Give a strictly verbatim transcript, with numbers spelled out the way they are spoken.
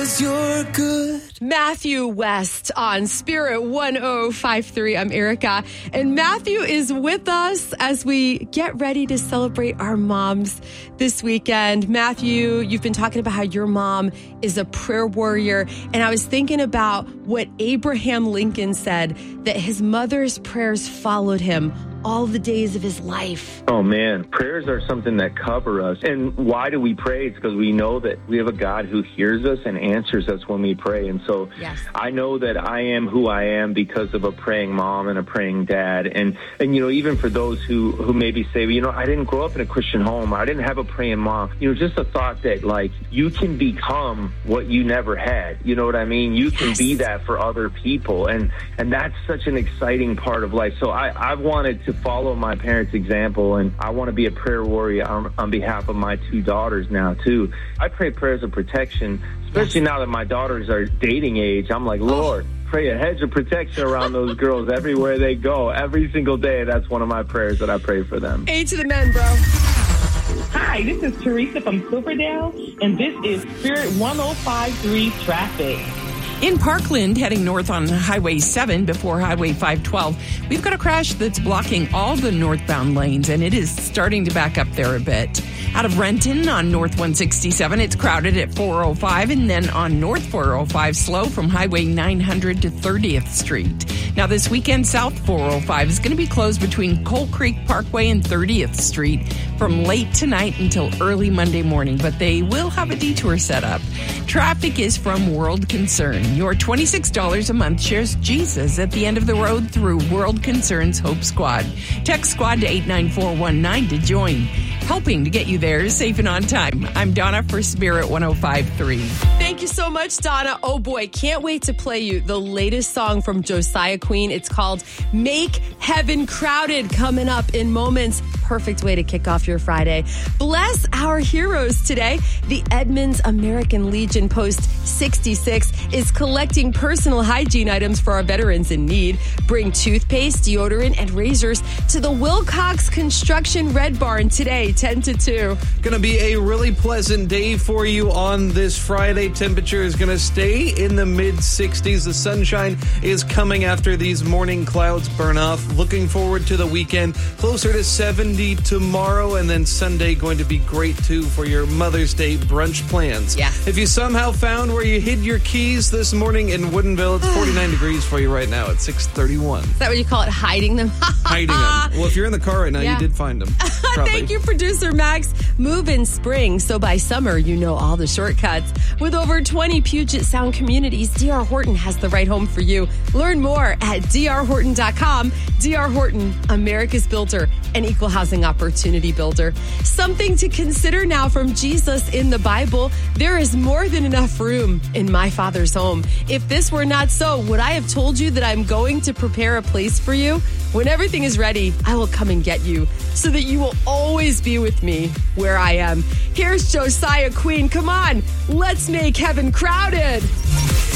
'cause you're good. Matthew West on Spirit one oh five point three. I'm Erica, and Matthew is with us as we get ready to celebrate our moms this weekend. Matthew, you've been talking about how your mom is a prayer warrior, and I was thinking about what Abraham Lincoln said, that his mother's prayers followed him all the days of his life. Oh, man. Prayers are something that cover us. And why do we pray? It's because we know that we have a God who hears us and answers us when we pray. And so yes. I know that I am who I am because of a praying mom and a praying dad. And, and you know, even for those who, who maybe say, you know, I didn't grow up in a Christian home, I didn't have a praying mom, you know, just a thought that, like, you can become what you never had. You know what I mean? You can yes. be that for other people. And, and that's such an exciting part of life. So I, I wanted to to follow my parents' example, and I want to be a prayer warrior on, on behalf of my two daughters now, too. I pray prayers of protection, especially yes. now that my daughters are dating age. I'm like, Lord, pray a hedge of protection around those girls everywhere they go. Every single day, that's one of my prayers that I pray for them. A to the men, bro. Hi, this is Teresa from Silverdale, and this is Spirit one oh five point three Traffic. In Parkland, heading north on Highway seven before Highway five twelve, we've got a crash that's blocking all the northbound lanes, and it is starting to back up there a bit. Out of Renton on North one sixty-seven, it's crowded at four oh five, and then on North four oh five, slow from Highway nine hundred to thirtieth Street. Now, this weekend, South four oh five is going to be closed between Coal Creek Parkway and thirtieth Street from late tonight until early Monday morning, but they will have a detour set up. Traffic is from World Concern. Your twenty-six dollars a month shares Jesus at the end of the road through World Concern's Hope Squad. Text SQUAD to eight nine four one nine to join, helping to get you there safe and on time. I'm Donna for Spirit one oh five point three. Thank you so much, Donna. Oh boy, can't wait to play you the latest song from Josiah Queen. It's called Make Heaven Crowded, coming up in moments. Perfect way to kick off your Friday. Bless our heroes today. The Edmonds American Legion Post sixty-six is collecting personal hygiene items for our veterans in need. Bring toothpaste, deodorant, and razors to the Wilcox Construction Red Barn today, ten to two. Going to be a really pleasant day for you on this Friday. Temperature is going to stay in the mid sixties. The sunshine is coming after these morning clouds burn off. Looking forward to the weekend. Closer to seventy tomorrow, and then Sunday going to be great too for your Mother's Day brunch plans. Yeah. If you somehow found where you hid your keys this morning in Woodinville, it's forty-nine degrees for you right now at six thirty-one. Is that what you call it, hiding them? Hiding them. Well, if you're in the car right now, Yeah. you did find them. Thank you, producer Max. Move in spring, so by summer, you know all the shortcuts. With over twenty Puget Sound communities, D R. Horton has the right home for you. Learn more at d r horton dot com. D R. Horton, America's builder, an equal housing opportunity builder. Something to consider now from Jesus in the Bible. There is more than enough room in my Father's home. If this were not so, would I have told you that I'm going to prepare a place for you? When everything is ready, I will come and get you so that you will always be with me where I am. Here's Josiah Queen. Come on, let's make heaven crowded.